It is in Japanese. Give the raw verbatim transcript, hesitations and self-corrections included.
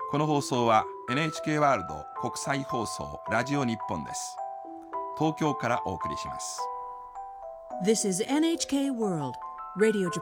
この放送は エヌエイチケー ワールド国際放送ラジオ日本です。東京からお送りします。 This is エヌエイチケー World Radio Japan